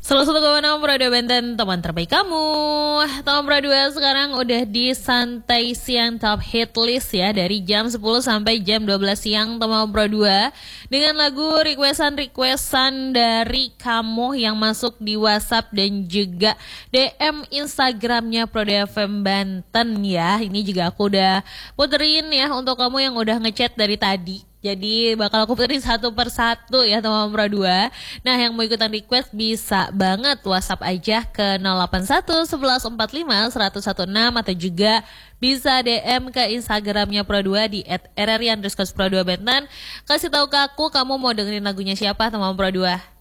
Salah satu kawan Teman Pro 2 Benten, teman terbaik kamu. Teman Pro 2 sekarang udah di Santai Siang Top Hit List ya. Dari jam 10 sampai jam 12 siang Teman Pro 2. Dengan lagu requestan dari kamu yang masuk di WhatsApp dan juga DM Instagramnya Pro 2 FM Banten ya. Ini juga aku udah puterin ya untuk kamu yang udah ngechat dari tadi. Jadi bakal aku puterin satu persatu ya teman Pro 2. Nah yang mau ikutan request bisa banget WhatsApp aja ke 081 1145 116 atau juga bisa DM ke Instagramnya Pro 2 di @rri_pro2benten. Kasih tahu ke aku kamu mau dengerin lagunya siapa teman Pro 2.